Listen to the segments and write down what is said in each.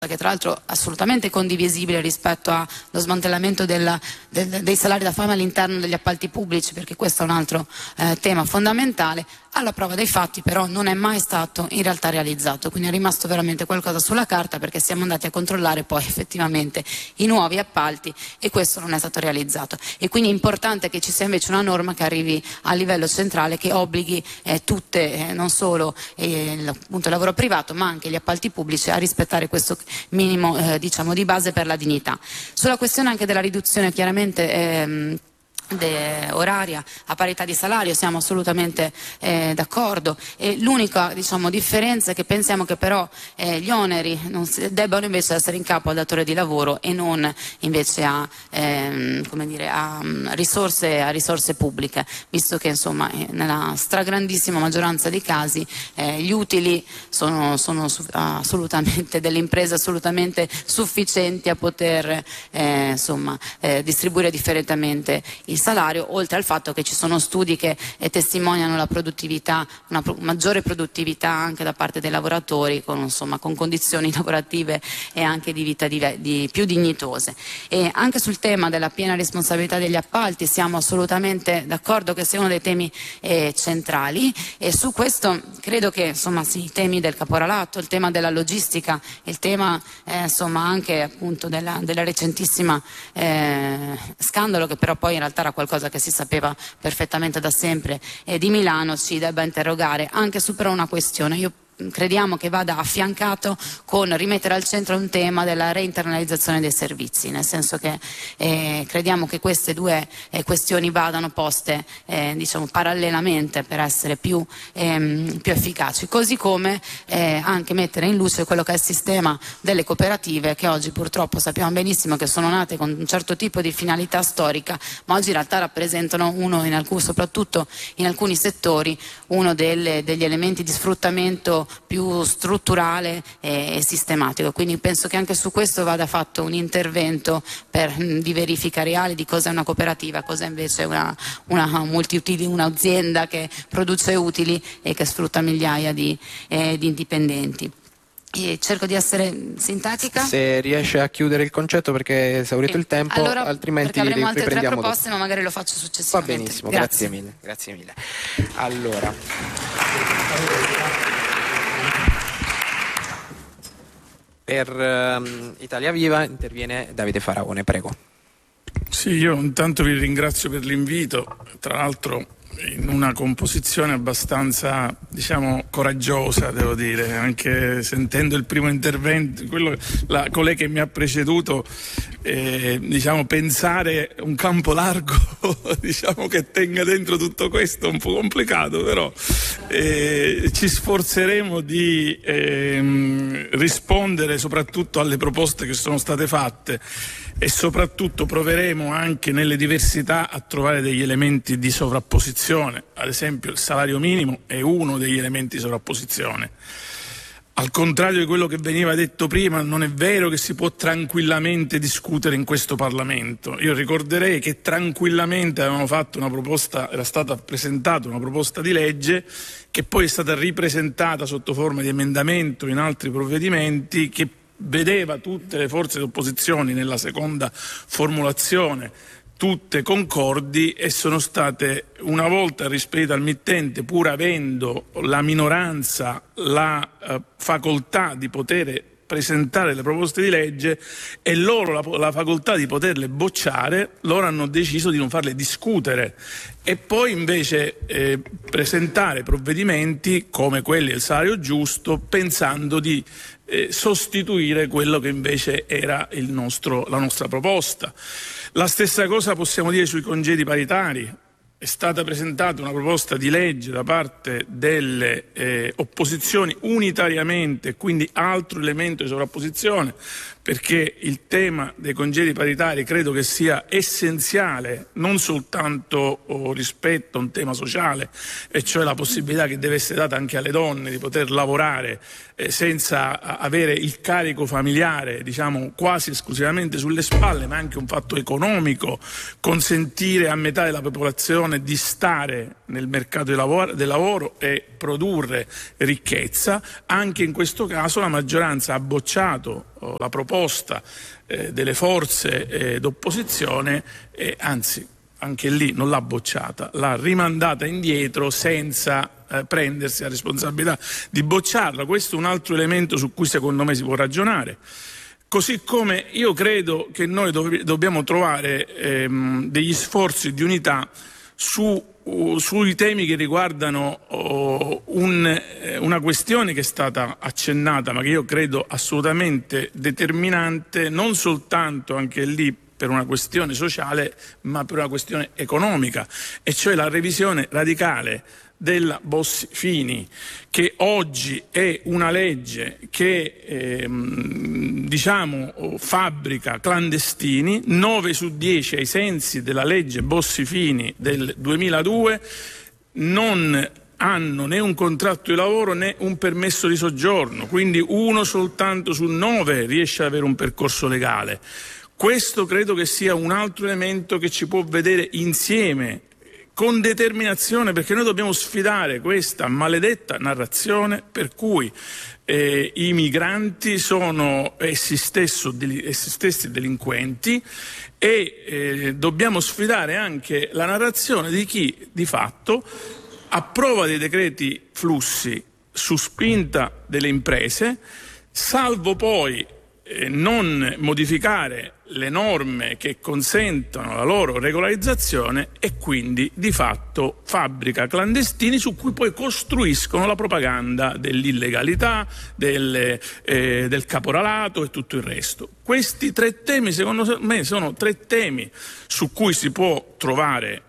che tra l'altro è assolutamente condivisibile rispetto allo smantellamento dei salari da fame all'interno degli appalti pubblici, perché questo è un altro tema fondamentale. Alla prova dei fatti però non è mai stato in realtà realizzato, quindi è rimasto veramente qualcosa sulla carta, perché siamo andati a controllare poi effettivamente i nuovi appalti e questo non è stato realizzato, e quindi è importante che ci sia invece una norma che arrivi a livello centrale, che obblighi tutte, non solo appunto il lavoro privato ma anche gli appalti pubblici a rispettare questo minimo diciamo di base per la dignità. Sulla questione anche della riduzione chiaramente oraria a parità di salario siamo assolutamente d'accordo, e l'unica diciamo differenza è che pensiamo che però gli oneri debbano invece essere in capo al datore di lavoro e non invece a risorse pubbliche, visto che insomma nella stragrandissima maggioranza dei casi gli utili sono assolutamente delle imprese assolutamente sufficienti a poter distribuire differentemente il salario, oltre al fatto che ci sono studi che testimoniano la produttività, una maggiore produttività anche da parte dei lavoratori con condizioni lavorative e anche di vita più dignitose. E anche sul tema della piena responsabilità degli appalti siamo assolutamente d'accordo che sia uno dei temi centrali, e su questo credo che i temi del caporalato, il tema della logistica, il tema anche appunto della recentissima scandalo, che però poi in realtà era qualcosa che si sapeva perfettamente da sempre, di Milano, ci debba interrogare anche su però una questione. Io crediamo che vada affiancato con rimettere al centro un tema della reinternalizzazione dei servizi, nel senso che crediamo che queste due questioni vadano poste parallelamente per essere più efficaci, così come anche mettere in luce quello che è il sistema delle cooperative, che oggi purtroppo sappiamo benissimo che sono nate con un certo tipo di finalità storica, ma oggi in realtà rappresentano soprattutto in alcuni settori uno degli elementi di sfruttamento più strutturale e sistematico. Quindi penso che anche su questo vada fatto un intervento di verifica reale di cosa è una cooperativa, cosa invece una multiutili, un'azienda che produce utili e che sfrutta migliaia di indipendenti. E cerco di essere sintetica. Se riesce a chiudere il concetto, perché è esaurito il tempo, allora, altrimenti perché avremo altre tre riprendiamo proposte, ma magari lo faccio successivamente. Va benissimo, Grazie mille. Allora, per Italia Viva interviene Davide Faraone, prego. Sì, io intanto vi ringrazio per l'invito, tra l'altro in una composizione abbastanza, coraggiosa, devo dire, anche sentendo il primo intervento, la collega che mi ha preceduto, pensare un campo largo, che tenga dentro tutto questo è un po' complicato, però ci sforzeremo di rispondere soprattutto alle proposte che sono state fatte, e soprattutto proveremo anche nelle diversità a trovare degli elementi di sovrapposizione. Ad esempio il salario minimo è uno degli elementi di sovrapposizione. Al contrario di quello che veniva detto prima, non è vero che si può tranquillamente discutere in questo Parlamento. Io ricorderei che tranquillamente avevamo fatto una proposta, era stata presentata una proposta di legge che poi è stata ripresentata sotto forma di emendamento in altri provvedimenti, che vedeva tutte le forze di opposizione nella seconda formulazione tutte concordi, e sono state una volta rispedite al mittente, pur avendo la minoranza la facoltà di poter presentare le proposte di legge e loro la facoltà di poterle bocciare, loro hanno deciso di non farle discutere e poi invece presentare provvedimenti come quelli del salario giusto, pensando di sostituire quello che invece era la nostra proposta. La stessa cosa possiamo dire sui congedi paritari. È stata presentata una proposta di legge da parte delle opposizioni unitariamente, quindi altro elemento di sovrapposizione, perché il tema dei congedi paritari credo che sia essenziale non soltanto rispetto a un tema sociale, e cioè la possibilità che deve essere data anche alle donne di poter lavorare senza avere il carico familiare, diciamo, quasi esclusivamente sulle spalle, ma anche un fatto economico, consentire a metà della popolazione di stare nel mercato del lavoro e produrre ricchezza. Anche in questo caso la maggioranza ha bocciato la proposta delle forze d'opposizione, anzi anche lì non l'ha bocciata, l'ha rimandata indietro senza prendersi la responsabilità di bocciarla. Questo è un altro elemento su cui secondo me si può ragionare. Così come io credo che noi dobbiamo trovare degli sforzi di unità sui temi che riguardano una questione che è stata accennata, ma che io credo assolutamente determinante, non soltanto anche lì per una questione sociale, ma per una questione economica, e cioè la revisione radicale della Bossi-Fini, che oggi è una legge che fabbrica clandestini. 9 su 10 ai sensi della legge Bossi-Fini del 2002 non hanno né un contratto di lavoro né un permesso di soggiorno, quindi 1 soltanto su 9 riesce ad avere un percorso legale. Questo credo che sia un altro elemento che ci può vedere insieme con determinazione, perché noi dobbiamo sfidare questa maledetta narrazione per cui i migranti sono essi stessi delinquenti, e dobbiamo sfidare anche la narrazione di chi di fatto approva dei decreti flussi su spinta delle imprese, salvo poi non modificare le norme che consentono la loro regolarizzazione, e quindi di fatto fabbrica clandestini su cui poi costruiscono la propaganda dell'illegalità, del caporalato e tutto il resto. Questi 3 temi secondo me sono 3 temi su cui si può trovare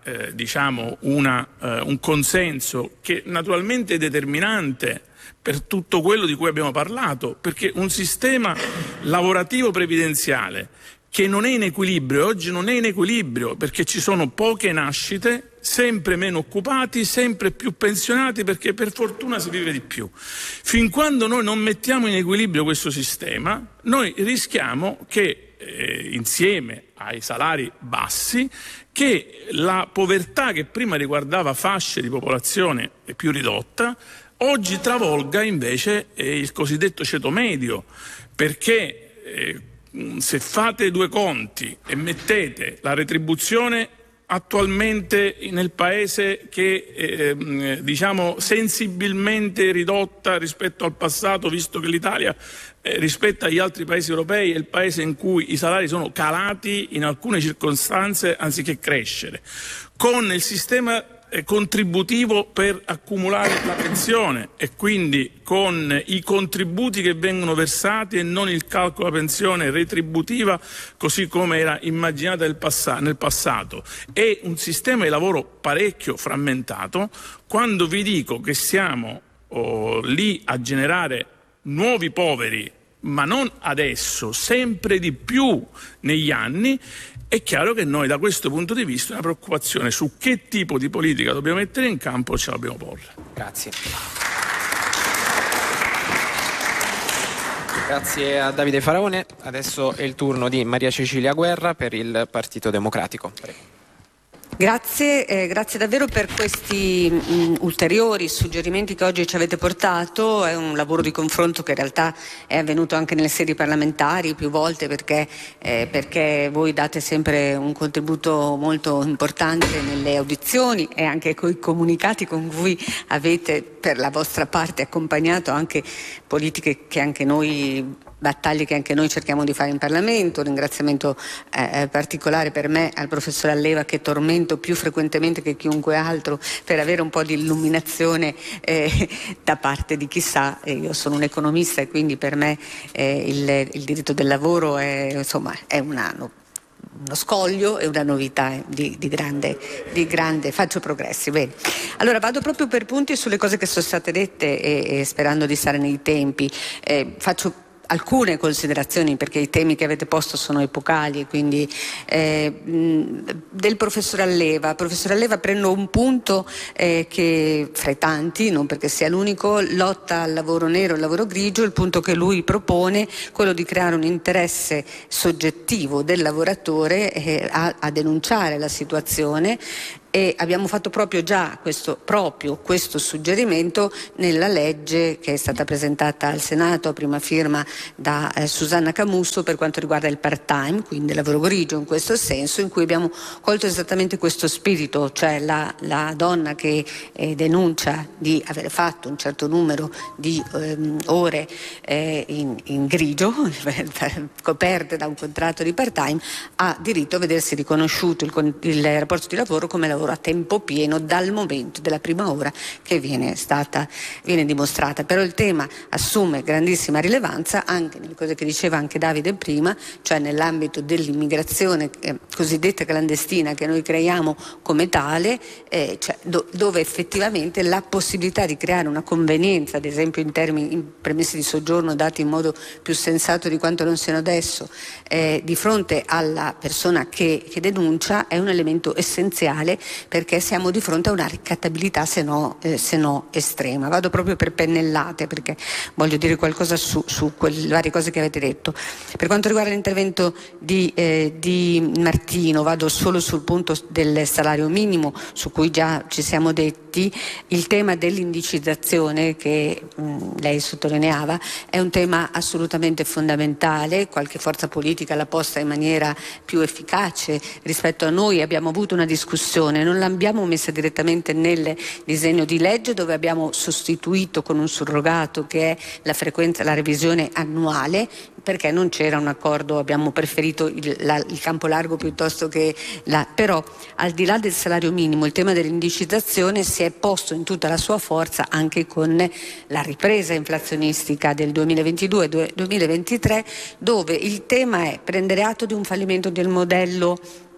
un consenso che naturalmente è determinante per tutto quello di cui abbiamo parlato, perché un sistema lavorativo previdenziale che non è in equilibrio, oggi non è in equilibrio perché ci sono poche nascite, sempre meno occupati, sempre più pensionati, perché per fortuna si vive di più. Fin quando noi non mettiamo in equilibrio questo sistema, noi rischiamo che insieme ai salari bassi, che la povertà che prima riguardava fasce di popolazione più ridotta oggi travolga invece il cosiddetto ceto medio, perché se fate 2 conti e mettete la retribuzione attualmente nel paese che è sensibilmente ridotta rispetto al passato, visto che l'Italia rispetto agli altri paesi europei è il paese in cui i salari sono calati in alcune circostanze anziché crescere, con il sistema contributivo per accumulare la pensione e quindi con i contributi che vengono versati e non il calcolo della pensione retributiva così come era immaginata nel passato, e un sistema di lavoro parecchio frammentato. Quando vi dico che siamo lì a generare nuovi poveri, ma non adesso, sempre di più negli anni, è chiaro che noi da questo punto di vista una preoccupazione su che tipo di politica dobbiamo mettere in campo ce l'abbiamo porre. Grazie. Grazie a Davide Faraone. Adesso è il turno di Maria Cecilia Guerra per il Partito Democratico. Prego. Grazie davvero per questi ulteriori suggerimenti che oggi ci avete portato. È un lavoro di confronto che in realtà è avvenuto anche nelle sedi parlamentari più volte, perché voi date sempre un contributo molto importante nelle audizioni e anche con i comunicati con cui avete per la vostra parte accompagnato anche politiche che anche noi, battaglie che anche noi cerchiamo di fare in Parlamento. Un ringraziamento particolare per me al professor Alleva, che tormento più frequentemente che chiunque altro per avere un po' di illuminazione da parte di chi sa. Io sono un economista e quindi per me il diritto del lavoro è uno scoglio e una novità di grande, faccio progressi. Bene, allora vado proprio per punti sulle cose che sono state dette e sperando di stare nei tempi. Faccio alcune considerazioni, perché i temi che avete posto sono epocali, e quindi del professor Alleva. Professor Alleva, prendo un punto che fra i tanti, non perché sia l'unico, lotta al lavoro nero e al lavoro grigio. Il punto che lui propone, quello di creare un interesse soggettivo del lavoratore a denunciare la situazione, e abbiamo fatto proprio questo suggerimento nella legge che è stata presentata al Senato a prima firma da Susanna Camusso per quanto riguarda il part-time, quindi il lavoro grigio in questo senso, in cui abbiamo colto esattamente questo spirito, cioè la donna che denuncia di avere fatto un certo numero di ore in grigio, coperte da un contratto di part-time, ha diritto a vedersi riconosciuto il rapporto di lavoro come lavoro a tempo pieno dal momento della prima ora che viene dimostrata. Però il tema assume grandissima rilevanza anche nelle cose che diceva anche Davide prima, cioè nell'ambito dell'immigrazione cosiddetta clandestina che noi creiamo come tale, cioè dove effettivamente la possibilità di creare una convenienza, ad esempio in permessi di soggiorno dati in modo più sensato di quanto non siano adesso, di fronte alla persona che denuncia, è un elemento essenziale, perché siamo di fronte a una ricattabilità se no estrema. Vado proprio per pennellate perché voglio dire qualcosa su quelle varie cose che avete detto. Per quanto riguarda l'intervento di Martino, vado solo sul punto del salario minimo, su cui già ci siamo detti. Il tema dell'indicizzazione che lei sottolineava è un tema assolutamente fondamentale. Qualche forza politica l'ha posta in maniera più efficace rispetto a noi. Abbiamo avuto una discussione, non l'abbiamo messa direttamente nel disegno di legge, dove abbiamo sostituito con un surrogato che è la revisione annuale, perché non c'era un accordo, abbiamo preferito il campo largo piuttosto che però al di là del salario minimo il tema dell'indicizzazione si è posto in tutta la sua forza anche con la ripresa inflazionistica del 2022-2023, dove il tema è prendere atto di un fallimento del modello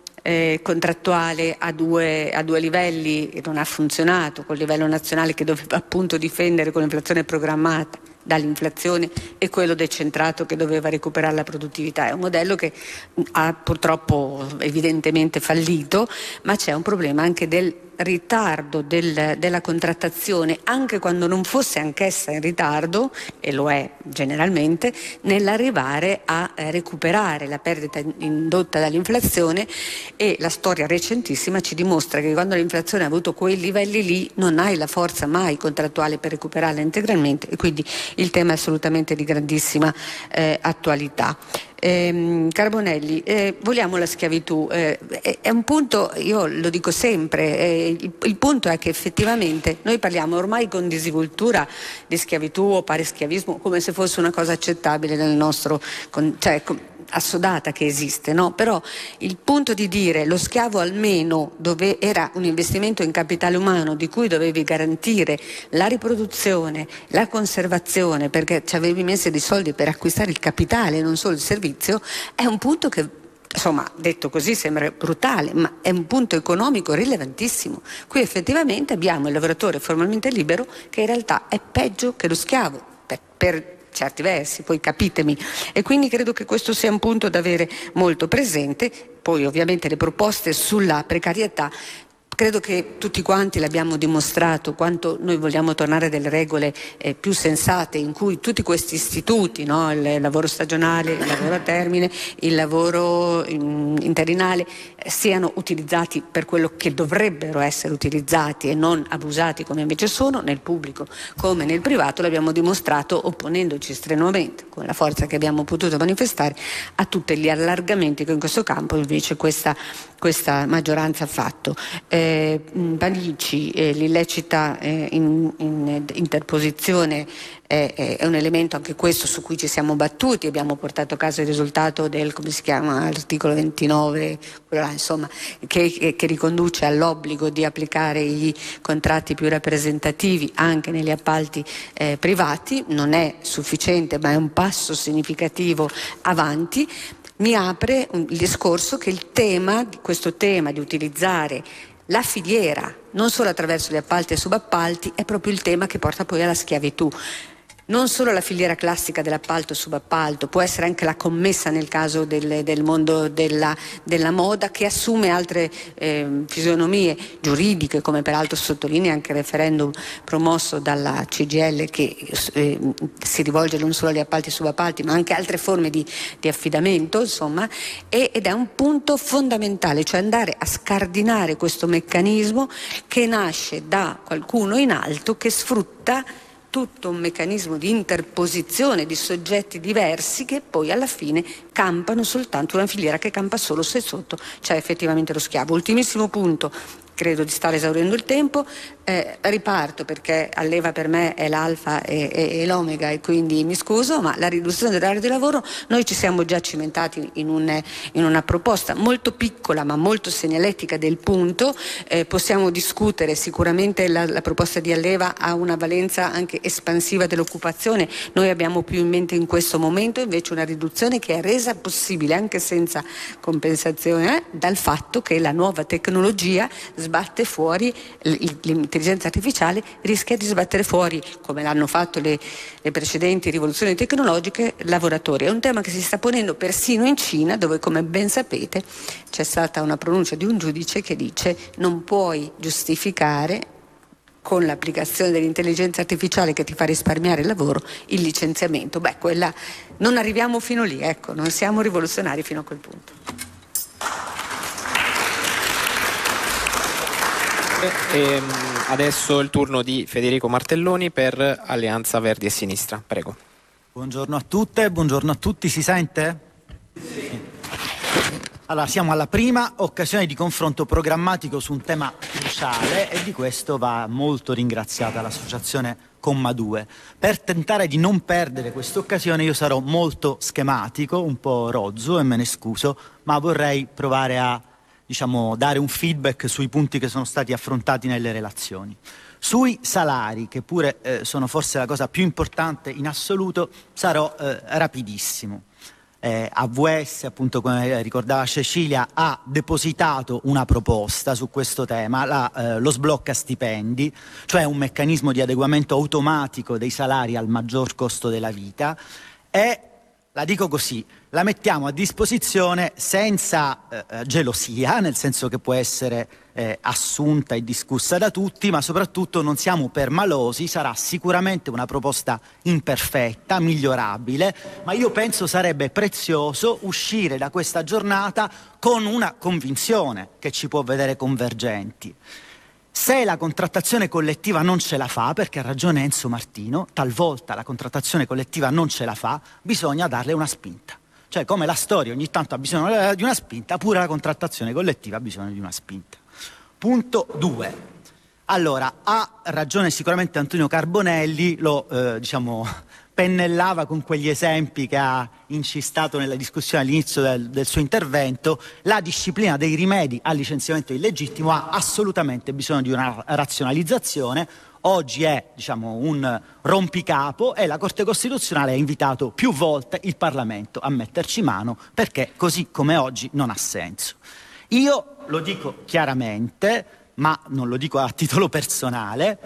contrattuale a due livelli. Non ha funzionato col livello nazionale, che doveva appunto difendere con l'inflazione programmata dall'inflazione, e quello decentrato che doveva recuperare la produttività. È un modello che ha purtroppo evidentemente fallito, ma c'è un problema anche del ritardo della contrattazione, anche quando non fosse anch'essa in ritardo, e lo è generalmente, nell'arrivare a recuperare la perdita indotta dall'inflazione. E la storia recentissima ci dimostra che quando l'inflazione ha avuto quei livelli lì non hai la forza mai contrattuale per recuperarla integralmente, e quindi il tema è assolutamente di grandissima attualità. Carbonelli, vogliamo la schiavitù, è un punto, io lo dico sempre, il punto è che effettivamente noi parliamo ormai con disinvoltura di schiavitù o pareschiavismo come se fosse una cosa accettabile nel nostro, assodata che esiste, no? Però il punto di dire lo schiavo almeno, dove era un investimento in capitale umano di cui dovevi garantire la riproduzione, la conservazione, perché ci avevi messo dei soldi per acquistare il capitale, non solo il servizio, è un punto che, insomma, detto così sembra brutale, ma è un punto economico rilevantissimo. Qui effettivamente abbiamo il lavoratore formalmente libero che in realtà è peggio che lo schiavo per certi versi, poi capitemi, e quindi credo che questo sia un punto da avere molto presente. Poi ovviamente le proposte sulla precarietà, credo che tutti quanti l'abbiamo dimostrato quanto noi vogliamo tornare a delle regole più sensate, in cui tutti questi istituti, no? Il lavoro stagionale, il lavoro a termine, il lavoro interinale, siano utilizzati per quello che dovrebbero essere utilizzati e non abusati come invece sono, nel pubblico come nel privato. L'abbiamo dimostrato opponendoci strenuamente, con la forza che abbiamo potuto manifestare, a tutti gli allargamenti che in questo campo invece questa maggioranza ha fatto. Panici, l'illecita interposizione è un elemento anche questo su cui ci siamo battuti, abbiamo portato a caso il risultato del, come si chiama, articolo 29, insomma, che riconduce all'obbligo di applicare i contratti più rappresentativi anche negli appalti privati. Non è sufficiente, ma è un passo significativo avanti. Mi apre il discorso che questo tema di utilizzare la filiera non solo attraverso gli appalti e subappalti è proprio il tema che porta poi alla schiavitù. non solo la filiera classica dell'appalto e subappalto, può essere anche la commessa nel caso del mondo della moda, che assume altre fisionomie giuridiche, come peraltro sottolinea anche il referendum promosso dalla CGIL, che si rivolge non solo agli appalti e subappalti ma anche altre forme di affidamento, insomma, ed è un punto fondamentale, cioè andare a scardinare questo meccanismo che nasce da qualcuno in alto che sfrutta tutto un meccanismo di interposizione di soggetti diversi che poi alla fine campano soltanto una filiera che campa solo se sotto c'è effettivamente lo schiavo. Ultimissimo punto, credo di stare esaurendo il tempo, riparto perché Alleva per me è l'alfa e l'omega e quindi mi scuso, ma la riduzione dell'orario di lavoro noi ci siamo già cimentati in una proposta molto piccola ma molto segnaletica del punto, possiamo discutere, sicuramente la proposta di Alleva ha una valenza anche espansiva dell'occupazione, noi abbiamo più in mente in questo momento invece una riduzione che è resa possibile anche senza compensazione dal fatto che la nuova tecnologia sbatte fuori, l'intelligenza artificiale rischia di sbattere fuori, come l'hanno fatto le precedenti rivoluzioni tecnologiche, lavoratori. È un tema che si sta ponendo persino in Cina, dove, come ben sapete, c'è stata una pronuncia di un giudice che dice non puoi giustificare con l'applicazione dell'intelligenza artificiale che ti fa risparmiare il lavoro, il licenziamento. Beh, quella non arriviamo fino lì, ecco, non siamo rivoluzionari fino a quel punto. E adesso il turno di Federico Martelloni per Alleanza Verdi e Sinistra. Prego. Buongiorno a tutte, buongiorno a tutti, si sente? Sì. Allora, siamo alla prima occasione di confronto programmatico su un tema cruciale e di questo va molto ringraziata l'associazione Comma 2. Per tentare di non perdere questa occasione io sarò molto schematico, un po' rozzo e me ne scuso, ma vorrei provare a dare un feedback sui punti che sono stati affrontati nelle relazioni. Sui salari, che pure sono forse la cosa più importante in assoluto, sarò rapidissimo. AVS, appunto, come ricordava Cecilia, ha depositato una proposta su questo tema, lo sblocca stipendi, cioè un meccanismo di adeguamento automatico dei salari al maggior costo della vita, e la dico così, la mettiamo a disposizione senza gelosia, nel senso che può essere assunta e discussa da tutti, ma soprattutto non siamo permalosi, sarà sicuramente una proposta imperfetta, migliorabile, ma io penso sarebbe prezioso uscire da questa giornata con una convinzione che ci può vedere convergenti. Se la contrattazione collettiva non ce la fa, perché ha ragione Enzo Martino, talvolta la contrattazione collettiva non ce la fa, bisogna darle una spinta. Cioè, come la storia ogni tanto ha bisogno di una spinta, pure la contrattazione collettiva ha bisogno di una spinta. Punto 2. Allora, ha ragione sicuramente Antonio Carbonelli, lo pennellava con quegli esempi che ha incistato nella discussione all'inizio del suo intervento. La disciplina dei rimedi al licenziamento illegittimo ha assolutamente bisogno di una razionalizzazione. Oggi è un rompicapo e la Corte Costituzionale ha invitato più volte il Parlamento a metterci mano, perché così come oggi non ha senso. Io lo dico chiaramente, ma non lo dico a titolo personale,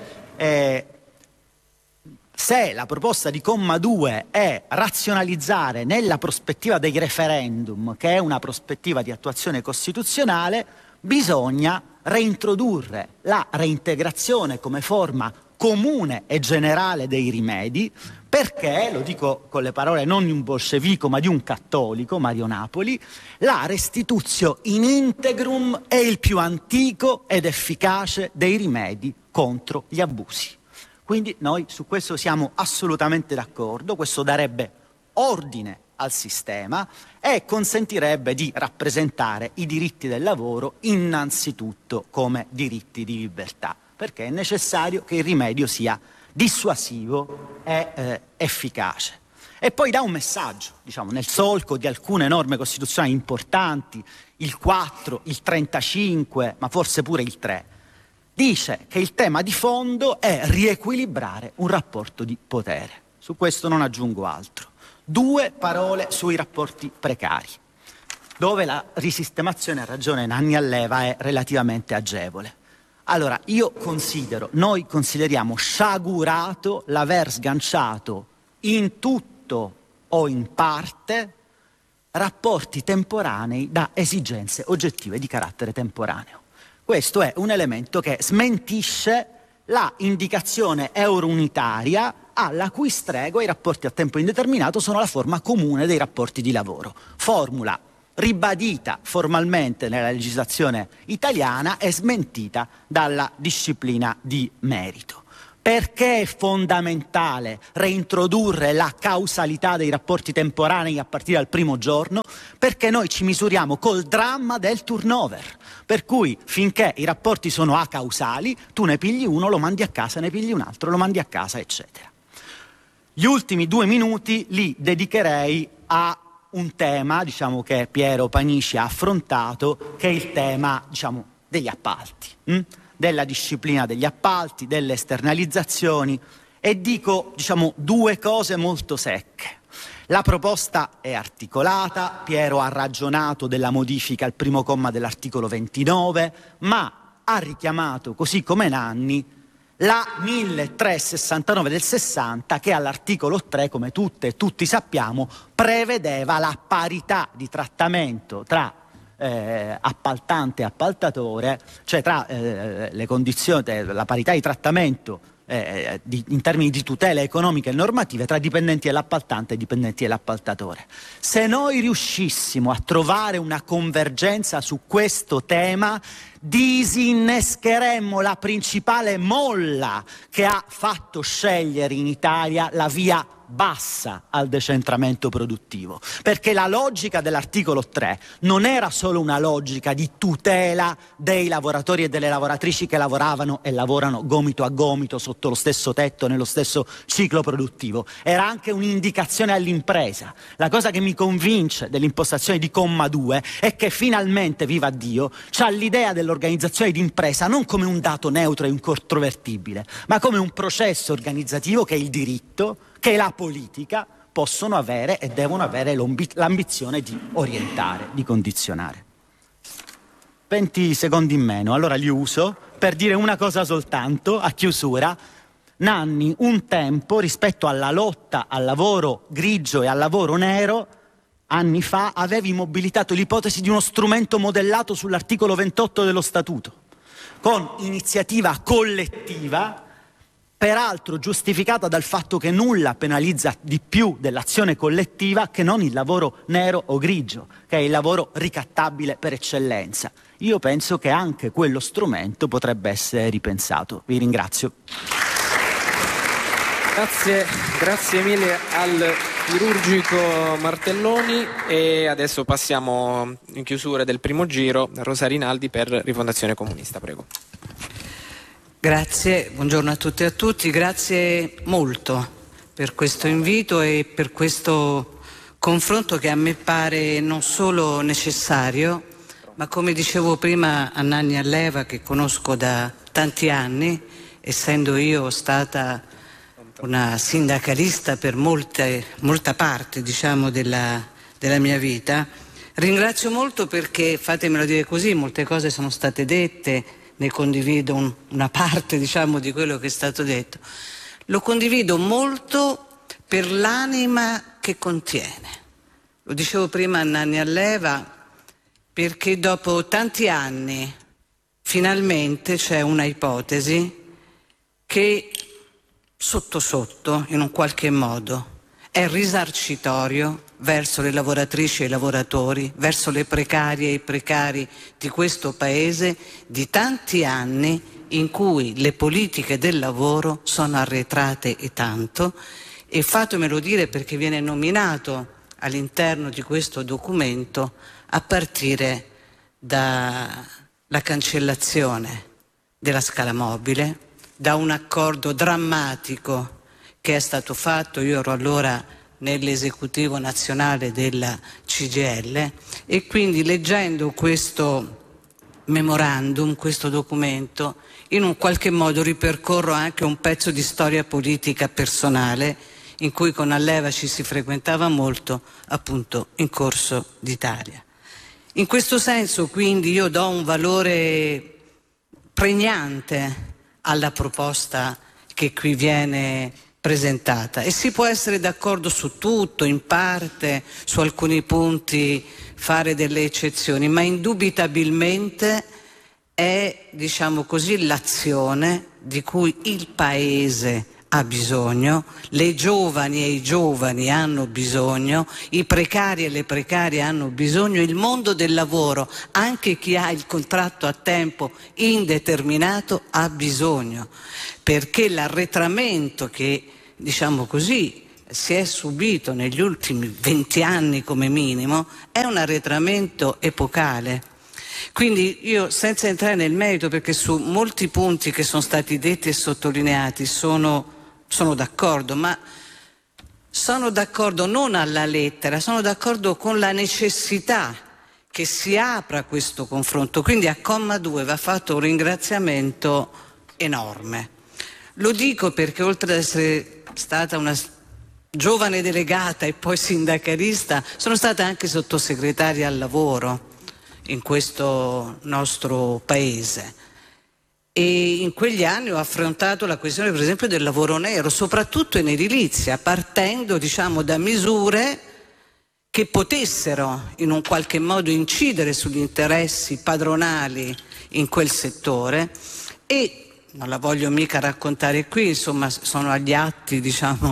se la proposta di Comma 2 è razionalizzare nella prospettiva dei referendum, che è una prospettiva di attuazione costituzionale, bisogna reintrodurre la reintegrazione come forma comune e generale dei rimedi, perché, lo dico con le parole non di un bolscevico ma di un cattolico, Mario Napoli, la restitutio in integrum è il più antico ed efficace dei rimedi contro gli abusi. Quindi noi su questo siamo assolutamente d'accordo, questo darebbe ordine al sistema e consentirebbe di rappresentare i diritti del lavoro innanzitutto come diritti di libertà, perché è necessario che il rimedio sia dissuasivo e efficace. E poi dà un messaggio, nel solco di alcune norme costituzionali importanti, il 4, il 35, ma forse pure il 3, dice che il tema di fondo è riequilibrare un rapporto di potere. Su questo non aggiungo altro. 2 parole sui rapporti precari, dove la risistemazione, ha ragione Nanni Alleva, è relativamente agevole. Allora, noi consideriamo sciagurato l'aver sganciato in tutto o in parte rapporti temporanei da esigenze oggettive di carattere temporaneo. Questo è un elemento che smentisce la indicazione euro-unitaria alla cui stregua i rapporti a tempo indeterminato sono la forma comune dei rapporti di lavoro. Formula ribadita formalmente nella legislazione italiana e smentita dalla disciplina di merito. Perché è fondamentale reintrodurre la causalità dei rapporti temporanei a partire dal primo giorno? Perché noi ci misuriamo col dramma del turnover, per cui finché i rapporti sono acausali, tu ne pigli uno, lo mandi a casa, ne pigli un altro, lo mandi a casa, eccetera. Gli ultimi 2 minuti li dedicherei a un tema, diciamo, che Piero Panici ha affrontato, che è il tema, diciamo, degli appalti, della disciplina degli appalti, delle esternalizzazioni, e dico, diciamo, 2 cose molto secche. La proposta è articolata, Piero ha ragionato della modifica al primo comma dell'articolo 29, ma ha richiamato, così come Nanni, la 1369 del 60, che all'articolo 3, come tutte e tutti sappiamo, prevedeva la parità di trattamento tra appaltante e appaltatore, cioè tra le condizioni, la parità di trattamento in termini di tutele economiche e normative tra dipendenti dell'appaltante e dipendenti dell'appaltatore. Se noi riuscissimo a trovare una convergenza su questo tema, disinnescheremmo la principale molla che ha fatto scegliere in Italia la via bassa al decentramento produttivo, perché la logica dell'articolo 3 non era solo una logica di tutela dei lavoratori e delle lavoratrici che lavoravano e lavorano gomito a gomito sotto lo stesso tetto, nello stesso ciclo produttivo, era anche un'indicazione all'impresa. La cosa che mi convince dell'impostazione di comma 2 è che finalmente, viva Dio, c'ha l'idea dell'organizzazione d'impresa non come un dato neutro e incontrovertibile, ma come un processo organizzativo che il diritto, che la politica possono avere e devono avere l'ambizione di orientare, di condizionare. 20 secondi in meno, allora li uso per dire una cosa soltanto a chiusura. Nanni un tempo, rispetto alla lotta al lavoro grigio e al lavoro nero, anni fa avevi mobilitato l'ipotesi di uno strumento modellato sull'articolo 28 dello Statuto, con iniziativa collettiva, peraltro giustificata dal fatto che nulla penalizza di più dell'azione collettiva che non il lavoro nero o grigio, che è il lavoro ricattabile per eccellenza. Io penso che anche quello strumento potrebbe essere ripensato. Vi ringrazio. Grazie mille al chirurgico Martelloni, e adesso passiamo in chiusura del primo giro a Rosa Rinaldi per Rifondazione Comunista, prego. Grazie, buongiorno a tutte e a tutti, grazie molto per questo invito e per questo confronto che a me pare non solo necessario, ma come dicevo prima a Nanni Alleva, che conosco da tanti anni, essendo io stata una sindacalista per molta parte, diciamo, della mia vita, ringrazio molto perché, fatemelo dire così, molte cose sono state dette, ne condivido una parte, diciamo, di quello che è stato detto. Lo condivido molto per l'anima che contiene. Lo dicevo prima a Nanni Alleva, perché dopo tanti anni finalmente c'è una ipotesi che sotto sotto, in un qualche modo, è risarcitorio verso le lavoratrici e i lavoratori, verso le precarie e i precari di questo Paese, di tanti anni in cui le politiche del lavoro sono arretrate e tanto, e fatemelo dire perché viene nominato all'interno di questo documento a partire dalla cancellazione della scala mobile, da un accordo drammatico che è stato fatto. Io ero allora nell'esecutivo nazionale della CGIL e quindi leggendo questo memorandum, questo documento, in un qualche modo ripercorro anche un pezzo di storia politica personale in cui con Alleva ci si frequentava molto, appunto in Corso d'Italia. In questo senso quindi io do un valore pregnante alla proposta che qui viene presentata, e si può essere d'accordo su tutto, in parte, su alcuni punti fare delle eccezioni, ma indubitabilmente è, diciamo così, l'azione di cui il Paese ha bisogno, le giovani e i giovani hanno bisogno, i precari e le precarie hanno bisogno, il mondo del lavoro, anche chi ha il contratto a tempo indeterminato, ha bisogno, perché l'arretramento che, diciamo così, si è subito negli ultimi 20 anni come minimo è un arretramento epocale. Quindi io, senza entrare nel merito, perché su molti punti che sono stati detti e sottolineati sono d'accordo, ma sono d'accordo non alla lettera, sono d'accordo con la necessità che si apra questo confronto. Quindi a comma 2 va fatto un ringraziamento enorme. Lo dico perché, oltre ad essere stata una giovane delegata e poi sindacalista, sono stata anche sottosegretaria al lavoro in questo nostro paese, e in quegli anni ho affrontato la questione, per esempio, del lavoro nero, soprattutto in edilizia, partendo, diciamo, da misure che potessero in un qualche modo incidere sugli interessi padronali in quel settore. E non la voglio mica raccontare qui, insomma, sono agli atti, diciamo,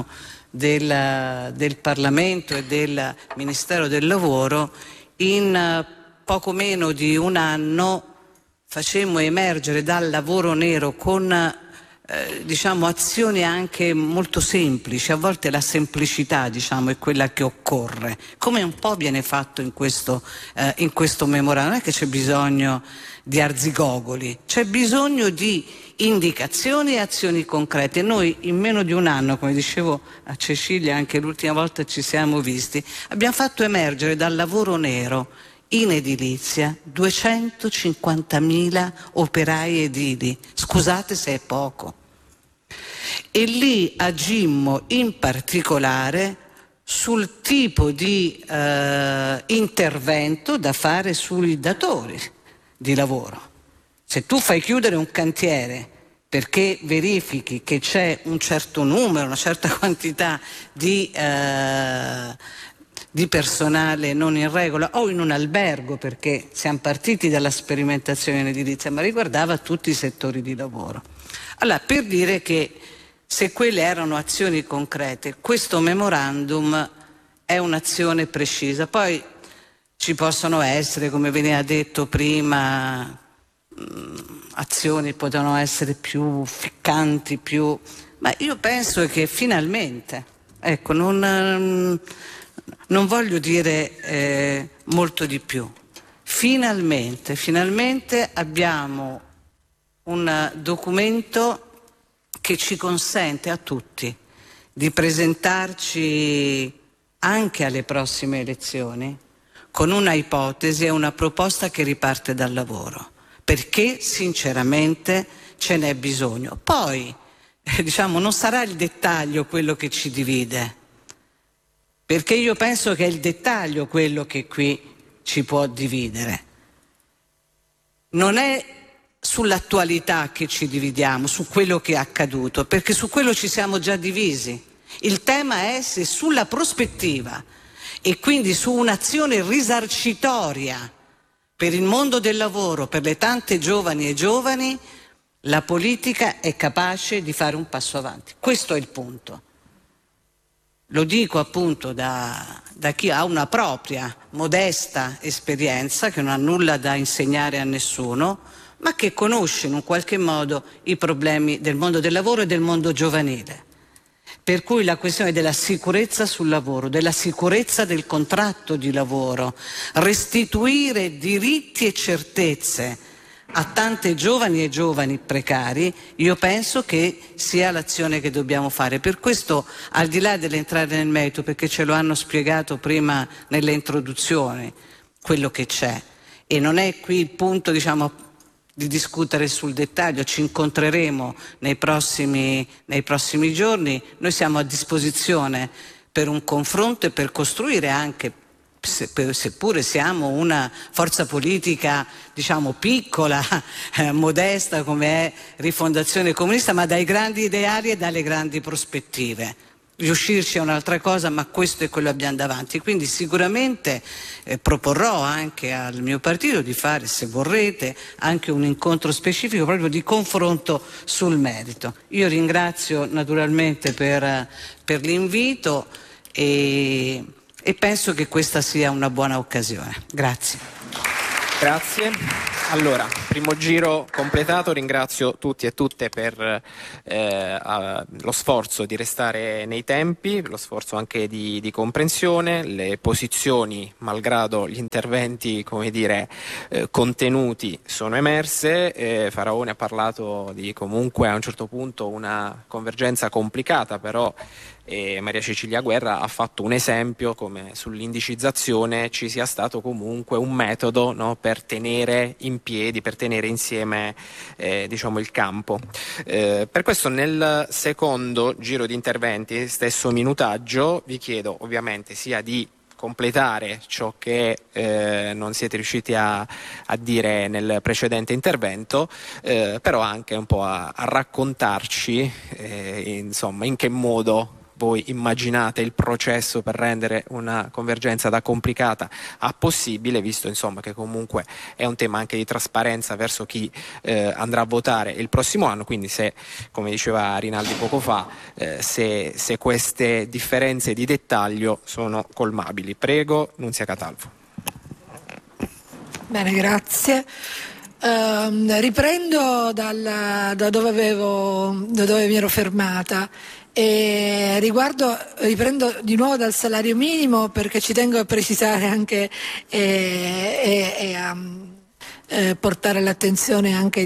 del Parlamento e del Ministero del Lavoro. In poco meno di un anno facemmo emergere dal lavoro nero con diciamo azioni anche molto semplici. A volte la semplicità, diciamo, è quella che occorre, come un po' viene fatto in questo memorandum. Non è che c'è bisogno di arzigogoli, c'è bisogno di indicazioni e azioni concrete. Noi in meno di un anno, come dicevo a Cecilia anche l'ultima volta ci siamo visti, abbiamo fatto emergere dal lavoro nero in edilizia 250.000 operai edili. Scusate se è poco. E lì agimmo in particolare sul tipo di intervento da fare sui datori di lavoro. Se tu fai chiudere un cantiere perché verifichi che c'è un certo numero, una certa quantità di personale non in regola, o in un albergo, perché siamo partiti dalla sperimentazione in edilizia, ma riguardava tutti i settori di lavoro. Allora, per dire che se quelle erano azioni concrete, questo memorandum è un'azione precisa. Poi ci possono essere, come veniva detto prima, azioni potevano essere più ficcanti, ma io penso che finalmente, ecco, non voglio dire molto di più, finalmente abbiamo un documento che ci consente a tutti di presentarci anche alle prossime elezioni con una ipotesi e una proposta che riparte dal lavoro, perché sinceramente ce n'è bisogno. Poi, diciamo, non sarà il dettaglio quello che ci divide, perché io penso che è il dettaglio quello che qui ci può dividere. Non è sull'attualità che ci dividiamo, su quello che è accaduto, perché su quello ci siamo già divisi. Il tema è se sulla prospettiva e quindi su un'azione risarcitoria per il mondo del lavoro, per le tante giovani e giovani, la politica è capace di fare un passo avanti. Questo è il punto. Lo dico appunto da chi ha una propria modesta esperienza, che non ha nulla da insegnare a nessuno, ma che conosce in un qualche modo i problemi del mondo del lavoro e del mondo giovanile. Per cui la questione della sicurezza sul lavoro, della sicurezza del contratto di lavoro, restituire diritti e certezze a tante giovani e giovani precari, io penso che sia l'azione che dobbiamo fare. Per questo, al di là dell'entrare nel merito, perché ce lo hanno spiegato prima nelle introduzioni, quello che c'è, e non è qui il punto, diciamo, di discutere sul dettaglio, ci incontreremo nei prossimi giorni, noi siamo a disposizione per un confronto e per costruire anche seppure siamo una forza politica diciamo piccola, modesta come è Rifondazione Comunista, ma dai grandi ideali e dalle grandi prospettive. Riuscirci è un'altra cosa, ma questo è quello che abbiamo davanti. Quindi sicuramente proporrò anche al mio partito di fare, se vorrete, anche un incontro specifico proprio di confronto sul merito. Io ringrazio naturalmente per l'invito e penso che questa sia una buona occasione. Grazie. Grazie. Allora, primo giro completato, ringrazio tutti e tutte per lo sforzo di restare nei tempi, lo sforzo anche di comprensione, le posizioni, malgrado gli interventi, come dire, contenuti, sono emerse. Faraone ha parlato di comunque a un certo punto una convergenza complicata, però Maria Cecilia Guerra ha fatto un esempio come sull'indicizzazione ci sia stato comunque un metodo, no, per tenere in piedi, per tenere insieme diciamo il campo. Per questo nel secondo giro di interventi, stesso minutaggio, vi chiedo ovviamente sia di completare ciò che non siete riusciti a dire nel precedente intervento, però anche un po' a raccontarci insomma in che modo voi immaginate il processo per rendere una convergenza da complicata a possibile, visto insomma che comunque è un tema anche di trasparenza verso chi andrà a votare il prossimo anno, quindi se, come diceva Rinaldi poco fa, se queste differenze di dettaglio sono colmabili. Prego, Nunzia Catalfo. Bene, grazie. Riprendo da dove mi ero fermata. E riprendo di nuovo dal salario minimo perché ci tengo a precisare anche e a portare all'attenzione anche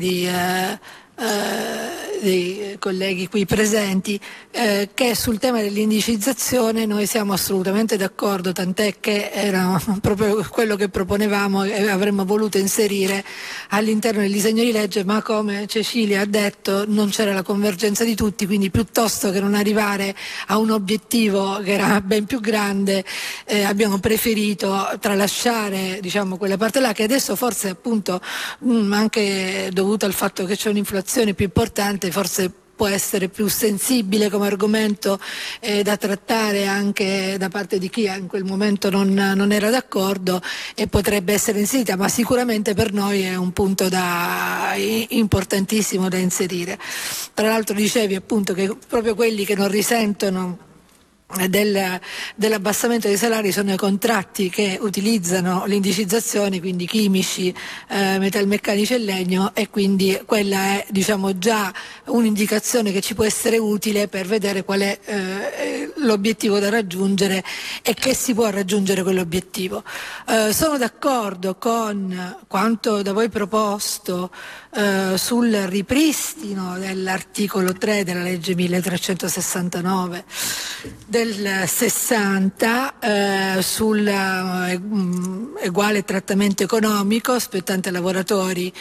dei colleghi qui presenti che sul tema dell'indicizzazione noi siamo assolutamente d'accordo, tant'è che era proprio quello che proponevamo e avremmo voluto inserire all'interno del disegno di legge, ma come Cecilia ha detto non c'era la convergenza di tutti, quindi piuttosto che non arrivare a un obiettivo che era ben più grande abbiamo preferito tralasciare diciamo quella parte là, che adesso forse appunto anche dovuto al fatto che c'è un'inflazione più importante forse può essere più sensibile come argomento da trattare anche da parte di chi in quel momento non era d'accordo e potrebbe essere inserita, ma sicuramente per noi è un punto importantissimo da inserire. Tra l'altro dicevi appunto che proprio quelli che non risentono dell'abbassamento dei salari sono i contratti che utilizzano l'indicizzazione, quindi chimici, metalmeccanici e legno, e quindi quella è diciamo già un'indicazione che ci può essere utile per vedere qual è l'obiettivo da raggiungere e che si può raggiungere quell'obiettivo. Sono d'accordo con quanto da voi proposto sul ripristino dell'articolo 3 della legge 1369 del 60 sul uguale trattamento economico spettante ai lavoratori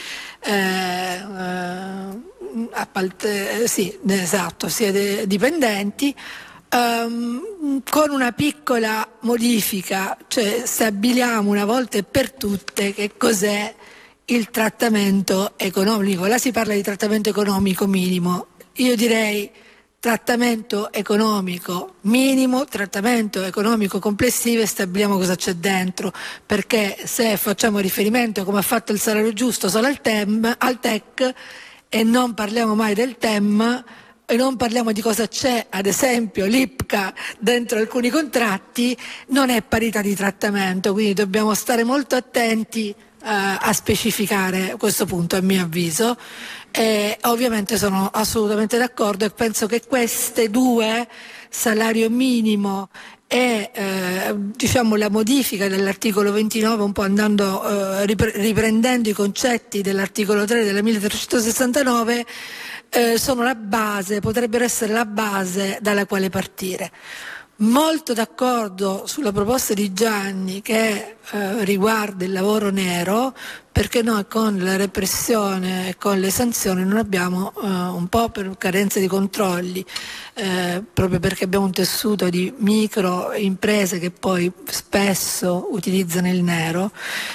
sia dipendenti, con una piccola modifica, cioè stabiliamo una volta e per tutte che cos'è il trattamento economico. Là si parla di trattamento economico minimo, io direi trattamento economico minimo, trattamento economico complessivo, e stabiliamo cosa c'è dentro, perché se facciamo riferimento come ha fatto il salario giusto solo al TEC e non parliamo mai del TEM e non parliamo di cosa c'è, ad esempio l'IPCA dentro alcuni contratti, non è parità di trattamento, quindi dobbiamo stare molto attenti a specificare questo punto, a mio avviso. Ovviamente sono assolutamente d'accordo e penso che queste due, salario minimo e diciamo la modifica dell'articolo 29, un po' andando riprendendo i concetti dell'articolo 3 della 1369, sono la base, potrebbero essere la base dalla quale partire. Molto d'accordo sulla proposta di Gianni che riguarda il lavoro nero, perché noi con la repressione e con le sanzioni non abbiamo, un po' per carenza di controlli, proprio perché abbiamo un tessuto di micro imprese che poi spesso utilizzano il nero,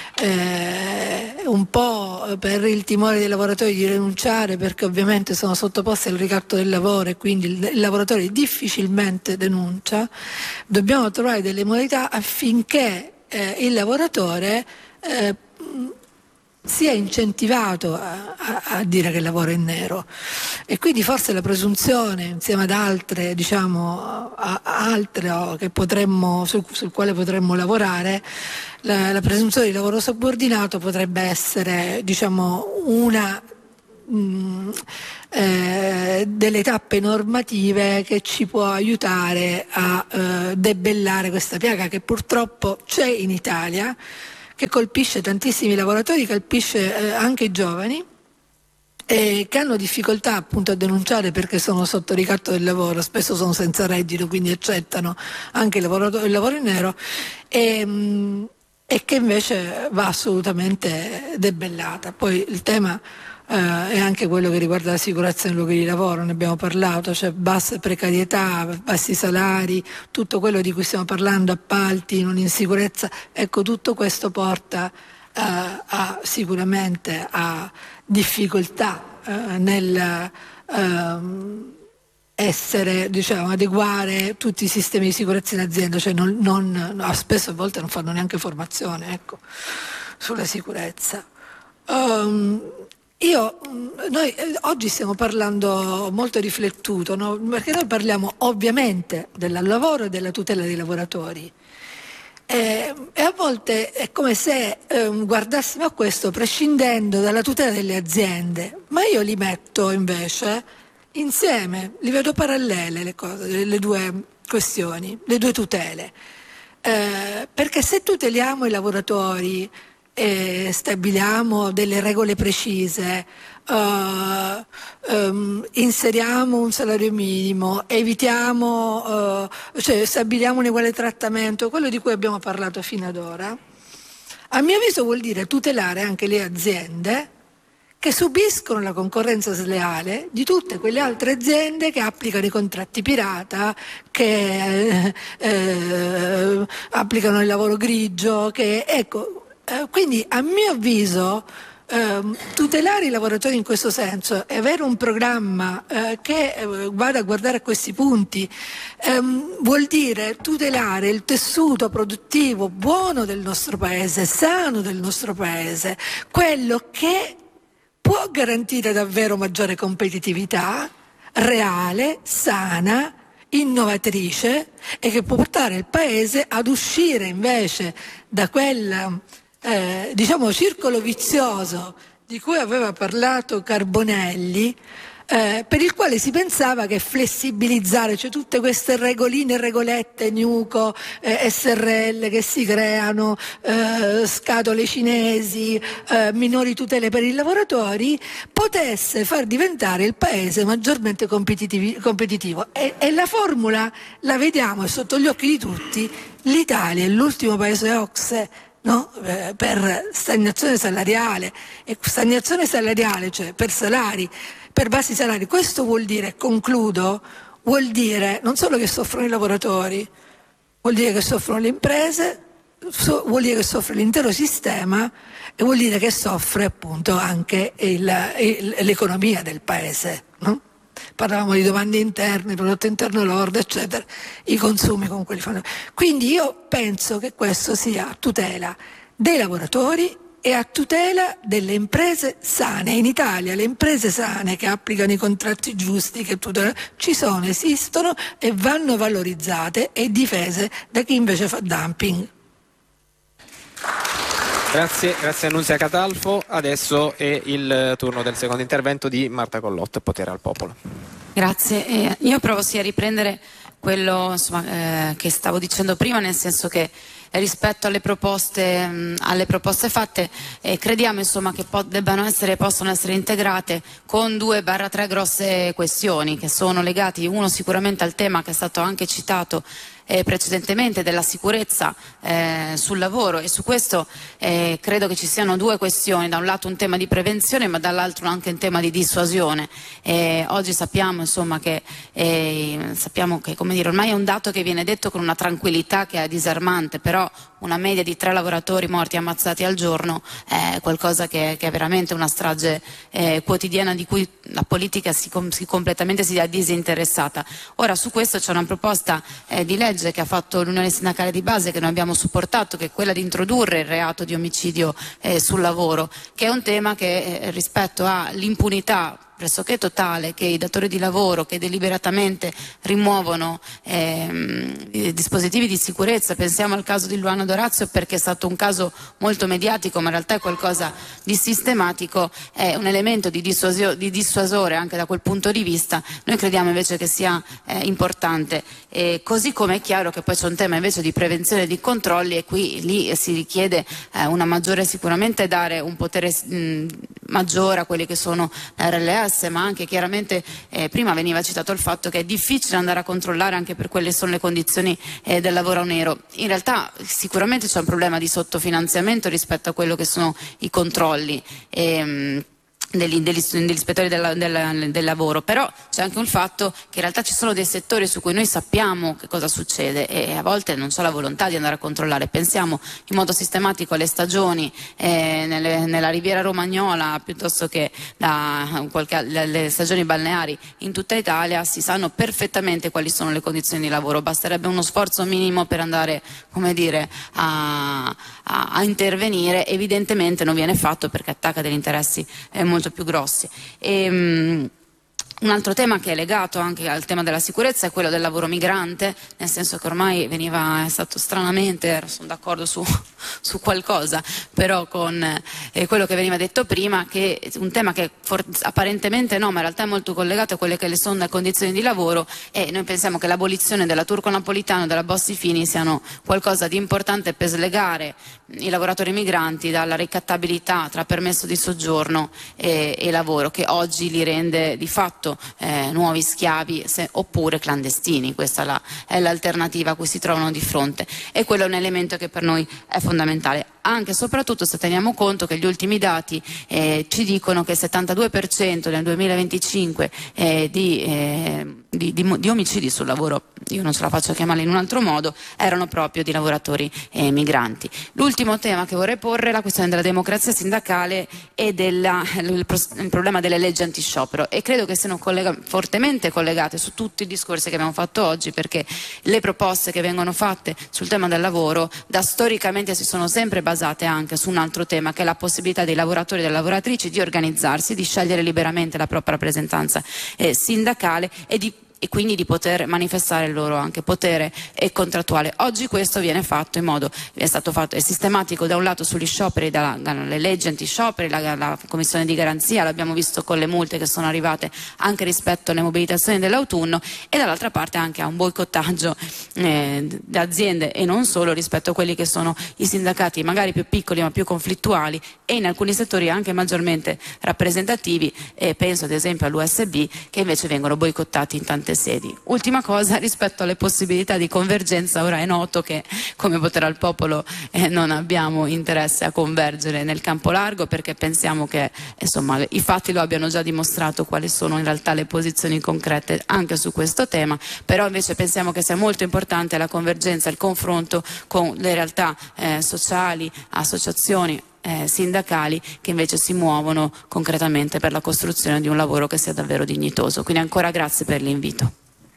un po' per il timore dei lavoratori di rinunciare, perché ovviamente sono sottoposti al ricatto del lavoro e quindi il lavoratore difficilmente denuncia. Dobbiamo trovare delle modalità affinché il lavoratore sia incentivato a dire che lavora in nero, e quindi forse la presunzione, insieme ad altre, diciamo, altre che sul quale potremmo lavorare, la presunzione di lavoro subordinato potrebbe essere, diciamo, una delle tappe normative che ci può aiutare a debellare questa piaga che purtroppo c'è in Italia, che colpisce tantissimi lavoratori, colpisce anche i giovani, che hanno difficoltà appunto a denunciare perché sono sotto ricatto del lavoro, spesso sono senza reddito, quindi accettano anche il lavoro in nero, e che invece va assolutamente debellata. Poi il tema è anche quello che riguarda la sicurezza nei luoghi di lavoro, ne abbiamo parlato, cioè bassa precarietà, bassi salari, tutto quello di cui stiamo parlando, appalti, non insicurezza, ecco, tutto questo porta sicuramente a difficoltà nel essere, diciamo, adeguare tutti i sistemi di sicurezza in azienda, cioè spesso a volte non fanno neanche formazione, ecco, sulla sicurezza. Noi oggi stiamo parlando molto riflettuto, no? Perché noi parliamo ovviamente del lavoro e della tutela dei lavoratori, e a volte è come se guardassimo a questo prescindendo dalla tutela delle aziende, ma io li metto invece insieme, li vedo parallele le cose, le due questioni, le due tutele, perché se tuteliamo i lavoratori e stabiliamo delle regole precise, inseriamo un salario minimo, evitiamo, cioè stabiliamo un uguale trattamento, quello di cui abbiamo parlato fino ad ora, a mio avviso vuol dire tutelare anche le aziende che subiscono la concorrenza sleale di tutte quelle altre aziende che applicano i contratti pirata, che applicano il lavoro grigio, quindi a mio avviso tutelare i lavoratori in questo senso e avere un programma che vada a guardare a questi punti vuol dire tutelare il tessuto produttivo buono del nostro paese, sano del nostro paese, quello che può garantire davvero maggiore competitività reale, sana, innovatrice, e che può portare il paese ad uscire invece da quel diciamo circolo vizioso di cui aveva parlato Carbonelli, per il quale si pensava che flessibilizzare, cioè tutte queste regoline, regolette, Nuco, SRL che si creano, scatole cinesi, minori tutele per i lavoratori, potesse far diventare il paese maggiormente competitivo. E la formula la vediamo, è sotto gli occhi di tutti. L'Italia è l'ultimo paese OCSE, no? Per stagnazione salariale, e stagnazione salariale, cioè per salari, per bassi salari. Questo vuol dire, concludo, vuol dire non solo che soffrono i lavoratori, vuol dire che soffrono le imprese, vuol dire che soffre l'intero sistema, e vuol dire che soffre appunto anche l'economia del paese, no? Parlavamo di domande interne, prodotto interno lordo, eccetera, i consumi con quelli fanno. Quindi io penso che questo sia a tutela dei lavoratori e a tutela delle imprese sane. In Italia le imprese sane che applicano i contratti giusti, che ci sono, esistono e vanno valorizzate e difese da chi invece fa dumping. Grazie Annunzia Catalfo. Adesso è il turno del secondo intervento di Marta Collotto, Potere al Popolo. Grazie. Io provo a riprendere quello che stavo dicendo prima, nel senso che rispetto alle proposte fatte crediamo che possono essere integrate con 2-3 grosse questioni che sono legati, uno sicuramente al tema che è stato anche citato precedentemente, della sicurezza sul lavoro, e su questo credo che ci siano due questioni: da un lato un tema di prevenzione, ma dall'altro anche un tema di dissuasione. Oggi sappiamo che come dire, ormai è un dato che viene detto con una tranquillità che è disarmante, però una media di 3 lavoratori morti ammazzati al giorno è qualcosa che è veramente una strage quotidiana, di cui la politica completamente si è disinteressata. Ora, su questo c'è una proposta di legge che ha fatto l'Unione Sindacale di Base, che noi abbiamo supportato, che è quella di introdurre il reato di omicidio sul lavoro, che è un tema che rispetto all'impunità pressoché totale che i datori di lavoro che deliberatamente rimuovono dispositivi di sicurezza, pensiamo al caso di Luana D'Orazio perché è stato un caso molto mediatico, ma in realtà è qualcosa di sistematico, è un elemento di dissuasore anche da quel punto di vista. Noi crediamo invece che sia importante, così come è chiaro che poi c'è un tema invece di prevenzione e di controlli, e lì si richiede una maggiore, sicuramente dare un potere maggiore a quelli che sono RLS, ma anche chiaramente prima veniva citato il fatto che è difficile andare a controllare anche per quelle sono le condizioni del lavoro nero. In realtà sicuramente c'è un problema di sottofinanziamento rispetto a quello che sono i controlli degli ispettori del lavoro, però c'è anche un fatto che in realtà ci sono dei settori su cui noi sappiamo che cosa succede e a volte non c'è la volontà di andare a controllare. Pensiamo in modo sistematico alle stagioni nella Riviera Romagnola, piuttosto che le stagioni balneari in tutta Italia. Si sanno perfettamente quali sono le condizioni di lavoro, basterebbe uno sforzo minimo per andare, come dire, a intervenire. Evidentemente non viene fatto perché attacca degli interessi molto più grossi. Un altro tema che è legato anche al tema della sicurezza è quello del lavoro migrante, nel senso che ormai è stato stranamente, sono d'accordo su qualcosa, però con quello che veniva detto prima, che è un tema che apparentemente no, ma in realtà è molto collegato a quelle che sono le condizioni di lavoro, e noi pensiamo che l'abolizione della Turco Napolitano e della Bossi-Fini siano qualcosa di importante per slegare i lavoratori migranti dalla ricattabilità tra permesso di soggiorno e lavoro, che oggi li rende di fatto nuovi schiavi oppure clandestini. Questa è l'alternativa a cui si trovano di fronte, e quello è un elemento che per noi è fondamentale, anche e soprattutto se teniamo conto che gli ultimi dati ci dicono che il 72% nel 2025 di omicidi sul lavoro, io non ce la faccio a chiamarli in un altro modo, erano proprio di lavoratori migranti. L'ultimo tema che vorrei porre è la questione della democrazia sindacale e il problema delle leggi antisciopero, e credo che siano fortemente collegate su tutti i discorsi che abbiamo fatto oggi, perché le proposte che vengono fatte sul tema del lavoro storicamente si sono sempre basate anche su un altro tema, che è la possibilità dei lavoratori e delle lavoratrici di organizzarsi, di scegliere liberamente la propria rappresentanza sindacale e quindi di poter manifestare il loro anche potere contrattuale. Oggi questo viene fatto è sistematico da un lato sugli scioperi, dalle leggi antiscioperi, la commissione di garanzia, l'abbiamo visto con le multe che sono arrivate anche rispetto alle mobilitazioni dell'autunno, e dall'altra parte anche a un boicottaggio da aziende e non solo rispetto a quelli che sono i sindacati magari più piccoli ma più conflittuali, e in alcuni settori anche maggiormente rappresentativi, penso ad esempio all'USB, che invece vengono boicottati in tante sedi. Ultima cosa, rispetto alle possibilità di convergenza, ora è noto che come voterà il popolo non abbiamo interesse a convergere nel campo largo, perché pensiamo che i fatti lo abbiano già dimostrato quali sono in realtà le posizioni concrete anche su questo tema, però invece pensiamo che sia molto importante la convergenza, il confronto con le realtà sociali, associazioni sindacali che invece si muovono concretamente per la costruzione di un lavoro che sia davvero dignitoso. Quindi ancora grazie per l'invito.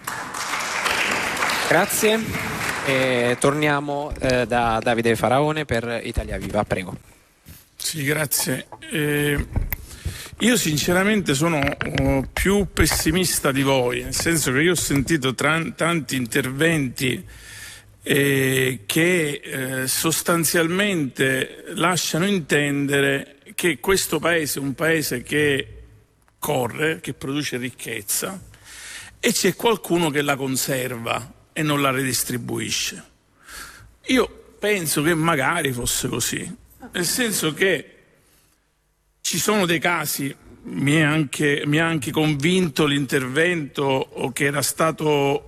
Grazie. Torniamo da Davide Faraone per Italia Viva, prego. Sì, grazie. Io sinceramente sono più pessimista di voi, nel senso che io ho sentito tanti interventi che sostanzialmente lasciano intendere che questo paese è un paese che corre, che produce ricchezza, e c'è qualcuno che la conserva e non la redistribuisce. Io penso che magari fosse così, nel senso che ci sono dei casi mi ha anche convinto l'intervento che era stato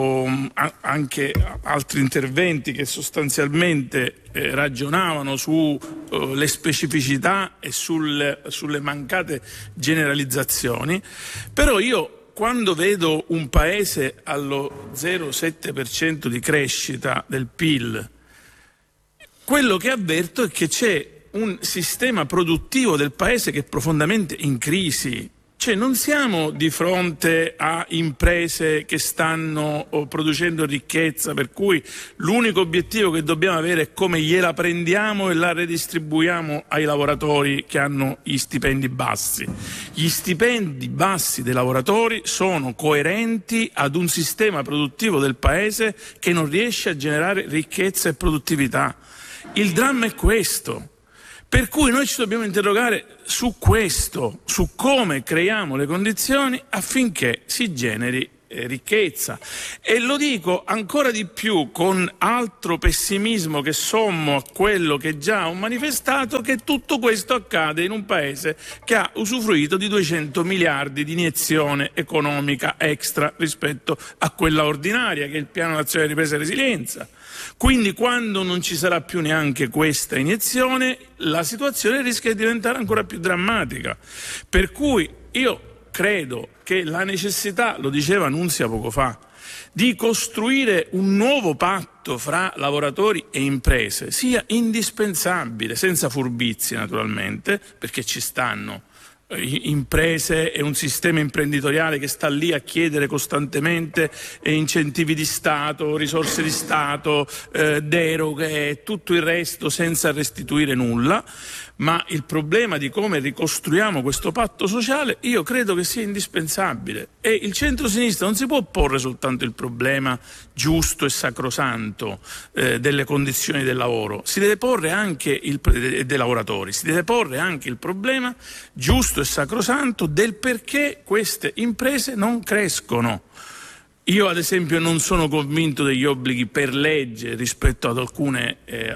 anche altri interventi che sostanzialmente ragionavano sulle specificità e sulle mancate generalizzazioni. Però io, quando vedo un paese allo 0,7% di crescita del PIL, quello che avverto è che c'è un sistema produttivo del paese che è profondamente in crisi. Cioè, non siamo di fronte a imprese che stanno producendo ricchezza, per cui l'unico obiettivo che dobbiamo avere è come gliela prendiamo e la redistribuiamo ai lavoratori che hanno gli stipendi bassi. Gli stipendi bassi dei lavoratori sono coerenti ad un sistema produttivo del paese che non riesce a generare ricchezza e produttività. Il dramma è questo. Per cui noi ci dobbiamo interrogare su questo, su come creiamo le condizioni affinché si generi ricchezza. E lo dico ancora di più con altro pessimismo che sommo a quello che già ho manifestato, che tutto questo accade in un paese che ha usufruito di 200 miliardi di iniezione economica extra rispetto a quella ordinaria, che è il Piano Nazionale di Ripresa e Resilienza. Quindi, quando non ci sarà più neanche questa iniezione, la situazione rischia di diventare ancora più drammatica. Per cui io credo che la necessità, lo diceva Nunzia poco fa, di costruire un nuovo patto fra lavoratori e imprese sia indispensabile, senza furbizie naturalmente, perché ci stanno imprese e un sistema imprenditoriale che sta lì a chiedere costantemente incentivi di Stato, risorse di Stato, deroghe e tutto il resto senza restituire nulla. Ma il problema di come ricostruiamo questo patto sociale io credo che sia indispensabile, e il centro-sinistra non si può porre soltanto il problema giusto e sacrosanto delle condizioni del lavoro, si deve porre anche dei lavoratori, si deve porre anche il problema giusto e sacrosanto del perché queste imprese non crescono. Io ad esempio non sono convinto degli obblighi per legge rispetto ad alcune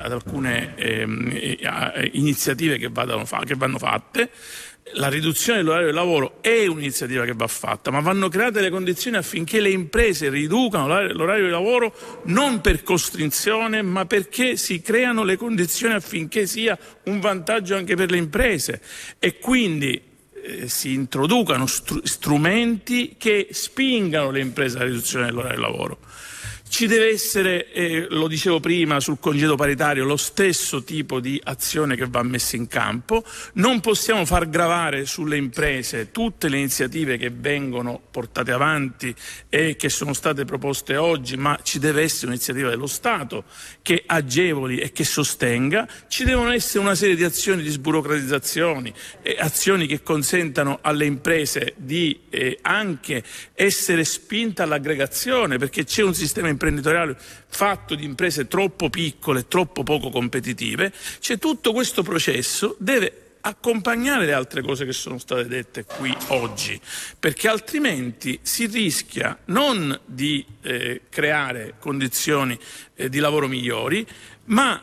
iniziative che vanno fatte. La riduzione dell'orario di lavoro è un'iniziativa che va fatta, ma vanno create le condizioni affinché le imprese riducano l'orario di lavoro non per costrizione, ma perché si creano le condizioni affinché sia un vantaggio anche per le imprese, e quindi si introducano strumenti che spingano le imprese alla riduzione dell'orario di lavoro. Ci deve essere, lo dicevo prima, sul congedo paritario lo stesso tipo di azione che va messa in campo. Non possiamo far gravare sulle imprese tutte le iniziative che vengono portate avanti e che sono state proposte oggi, ma ci deve essere un'iniziativa dello Stato che agevoli e che sostenga. Ci devono essere una serie di azioni di sburocratizzazione, azioni che consentano alle imprese di anche essere spinte all'aggregazione, perché c'è un sistema imprenditoriale fatto di imprese troppo piccole, troppo poco competitive. Cioè, tutto questo processo deve accompagnare le altre cose che sono state dette qui oggi, perché altrimenti si rischia non di creare condizioni di lavoro migliori, ma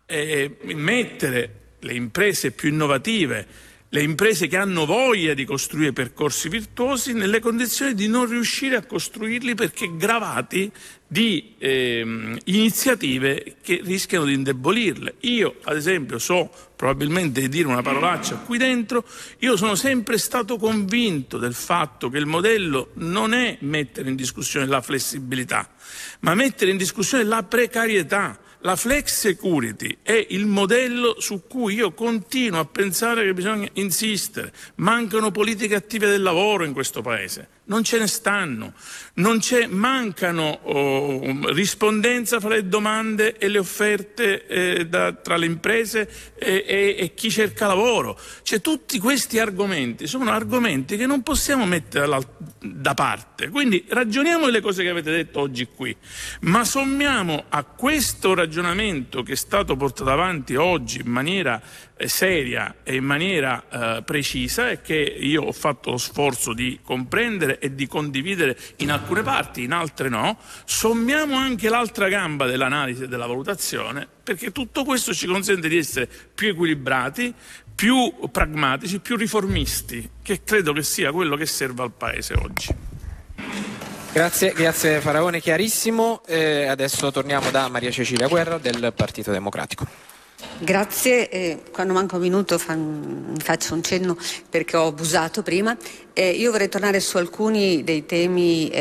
mettere le imprese più innovative, le imprese che hanno voglia di costruire percorsi virtuosi, nelle condizioni di non riuscire a costruirli perché gravati di iniziative che rischiano di indebolirle. Io, ad esempio, so probabilmente di dire una parolaccia qui dentro, io sono sempre stato convinto del fatto che il modello non è mettere in discussione la flessibilità, ma mettere in discussione la precarietà. La flex security è il modello su cui io continuo a pensare che bisogna insistere. Mancano politiche attive del lavoro in questo paese, non ce ne stanno, mancano rispondenza fra le domande e le offerte tra le imprese e chi cerca lavoro. Cioè, tutti questi argomenti sono argomenti che non possiamo mettere da parte. Quindi ragioniamo delle cose che avete detto oggi qui, ma sommiamo a questo ragionamento che è stato portato avanti oggi in maniera seria e in maniera precisa, e che io ho fatto lo sforzo di comprendere e di condividere in alcune parti, in altre no, sommiamo anche l'altra gamba dell'analisi e della valutazione, perché tutto questo ci consente di essere più equilibrati, più pragmatici, più riformisti, che credo che sia quello che serve al Paese oggi. Grazie Faraone, chiarissimo. Adesso torniamo da Maria Cecilia Guerra del Partito Democratico. Grazie, quando manca un minuto mi faccio un cenno perché ho abusato prima. Io vorrei tornare su alcuni dei temi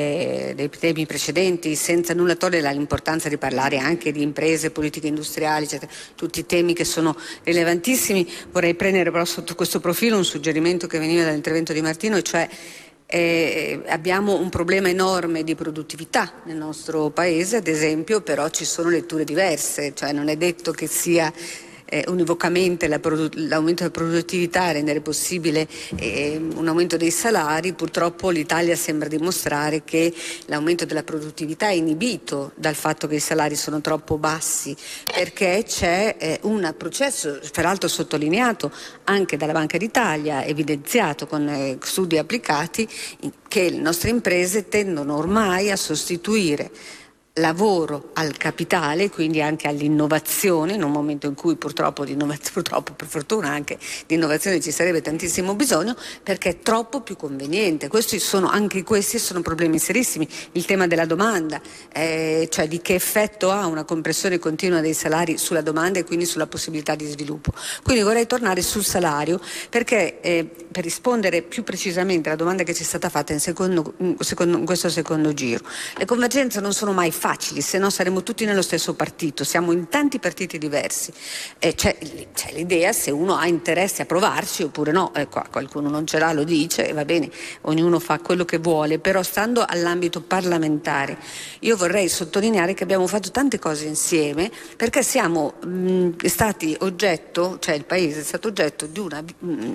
precedenti, senza nulla togliere l'importanza di parlare anche di imprese, politiche industriali, eccetera, tutti temi che sono rilevantissimi. Vorrei prendere però sotto questo profilo un suggerimento che veniva dall'intervento di Martino, e cioè abbiamo un problema enorme di produttività nel nostro Paese, ad esempio, però ci sono letture diverse, cioè non è detto che sia univocamente l'aumento della produttività a rendere possibile un aumento dei salari. Purtroppo l'Italia sembra dimostrare che l'aumento della produttività è inibito dal fatto che i salari sono troppo bassi, perché c'è un processo, peraltro sottolineato anche dalla Banca d'Italia, evidenziato con studi applicati, che le nostre imprese tendono ormai a sostituire lavoro al capitale, quindi anche all'innovazione, in un momento in cui purtroppo per fortuna anche di innovazione ci sarebbe tantissimo bisogno, perché è troppo più conveniente. Anche questi sono problemi serissimi. Il tema della domanda, cioè di che effetto ha una compressione continua dei salari sulla domanda e quindi sulla possibilità di sviluppo. Quindi vorrei tornare sul salario, perché per rispondere più precisamente alla domanda che ci è stata fatta in questo secondo giro, le convergenze non sono mai facili, se no saremo tutti nello stesso partito, siamo in tanti partiti diversi. C'è l'idea se uno ha interesse a provarci oppure no. Qualcuno non ce l'ha, lo dice, e va bene, ognuno fa quello che vuole, però stando all'ambito parlamentare io vorrei sottolineare che abbiamo fatto tante cose insieme, perché siamo stati oggetto, cioè il Paese è stato oggetto di una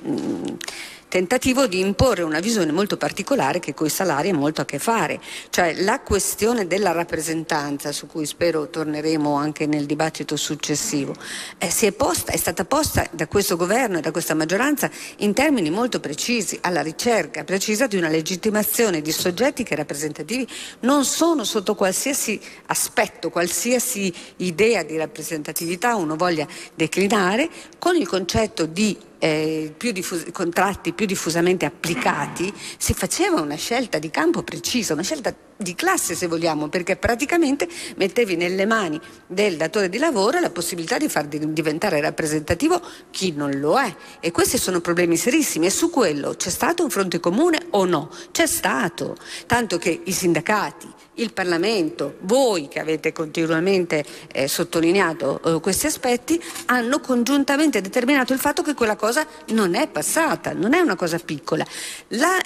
tentativo di imporre una visione molto particolare che coi salari ha molto a che fare, cioè la questione della rappresentanza, su cui spero torneremo anche nel dibattito successivo, è stata posta da questo governo e da questa maggioranza in termini molto precisi, alla ricerca precisa di una legittimazione di soggetti che rappresentativi non sono sotto qualsiasi aspetto, qualsiasi idea di rappresentatività uno voglia declinare, con il concetto di contratti più diffusamente applicati. Si faceva una scelta di campo precisa, una scelta di classe se vogliamo, perché praticamente mettevi nelle mani del datore di lavoro la possibilità di far diventare rappresentativo chi non lo è, e questi sono problemi serissimi. E su quello c'è stato un fronte comune o no? C'è stato, tanto che i sindacati, il Parlamento, voi che avete continuamente sottolineato questi aspetti, hanno congiuntamente determinato il fatto che quella cosa non è passata, non è una cosa piccola. La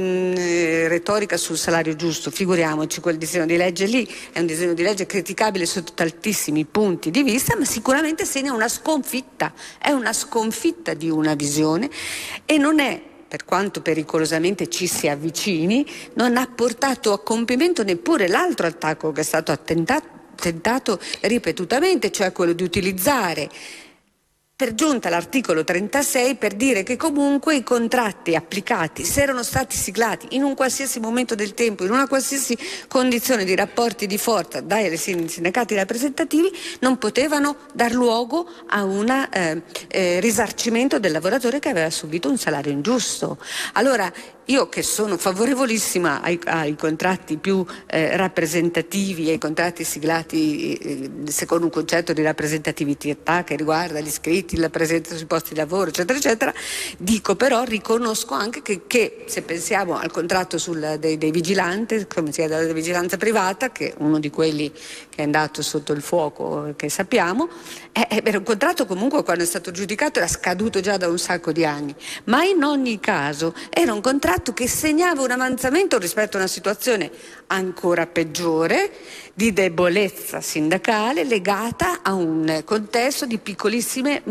retorica sul salario giusto, figuriamoci, quel disegno di legge lì è un disegno di legge criticabile sotto tantissimi punti di vista, ma sicuramente segna una sconfitta, è una sconfitta di una visione, e non è, per quanto pericolosamente ci si avvicini, non ha portato a compimento neppure l'altro attacco che è stato tentato ripetutamente, cioè quello di utilizzare per giunta l'articolo 36 per dire che comunque i contratti applicati, se erano stati siglati in un qualsiasi momento del tempo, in una qualsiasi condizione di rapporti di forza dai sindacati rappresentativi, non potevano dar luogo a un risarcimento del lavoratore che aveva subito un salario ingiusto. Allora, io che sono favorevolissima ai contratti più rappresentativi, ai contratti siglati secondo un concetto di rappresentatività che riguarda gli iscritti, la presenza sui posti di lavoro, eccetera, eccetera, dico però, riconosco anche che se pensiamo al contratto dei vigilanti, come si chiama, della vigilanza privata, che è uno di quelli che è andato sotto il fuoco, che sappiamo, era un contratto comunque quando è stato giudicato era scaduto già da un sacco di anni, ma in ogni caso era un contratto che segnava un avanzamento rispetto a una situazione ancora peggiore di debolezza sindacale legata a un contesto di piccolissime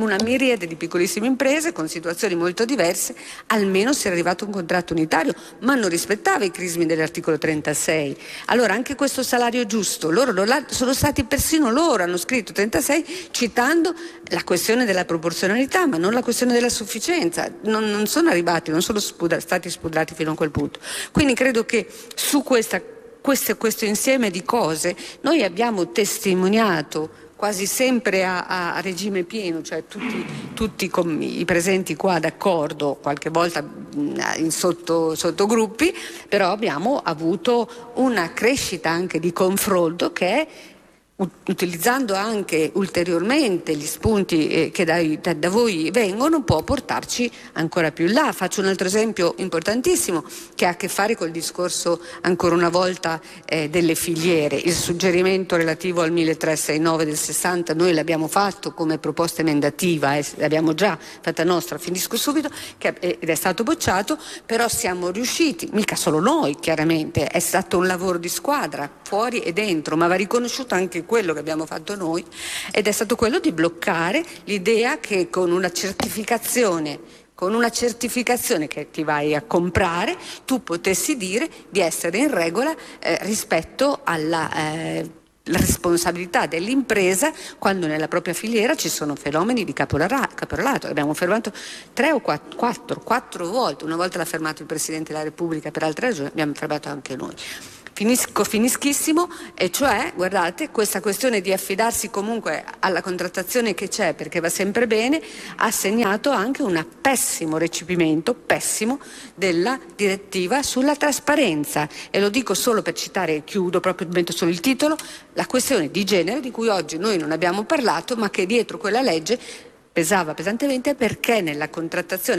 una miriade di piccolissime imprese con situazioni molto diverse, almeno si è arrivato a un contratto unitario, ma non rispettava i crismi dell'articolo 36. Allora anche questo salario giusto, sono stati persino loro, hanno scritto 36 citando la questione della proporzionalità, ma non la questione della sufficienza. Non sono arrivati, non sono stati spudrati fino a quel punto. Quindi credo che su questo insieme di cose noi abbiamo testimoniato quasi sempre a regime pieno, cioè tutti i presenti qua d'accordo, qualche volta in sottogruppi, però abbiamo avuto una crescita anche di confronto che, utilizzando anche ulteriormente gli spunti che da voi vengono, può portarci ancora più in là. Faccio un altro esempio importantissimo che ha a che fare col discorso ancora una volta delle filiere. Il suggerimento relativo al 1369 del 60 noi l'abbiamo fatto come proposta emendativa, l'abbiamo già fatta nostra, finisco subito, ed è stato bocciato, però siamo riusciti, mica solo noi chiaramente, è stato un lavoro di squadra fuori e dentro, ma va riconosciuto anche quello che abbiamo fatto noi, ed è stato quello di bloccare l'idea che con una certificazione che ti vai a comprare tu potessi dire di essere in regola rispetto alla responsabilità dell'impresa quando nella propria filiera ci sono fenomeni di caporalato. Abbiamo fermato 3 o 4 volte, una volta l'ha fermato il Presidente della Repubblica, per altre ragioni abbiamo fermato anche noi. Finischissimo, e cioè, guardate, questa questione di affidarsi comunque alla contrattazione che c'è, perché va sempre bene, ha segnato anche un pessimo recepimento, della direttiva sulla trasparenza. E lo dico solo per citare, chiudo proprio, metto solo il titolo, la questione di genere di cui oggi noi non abbiamo parlato, ma che dietro quella legge pesava pesantemente, perché nella contrattazione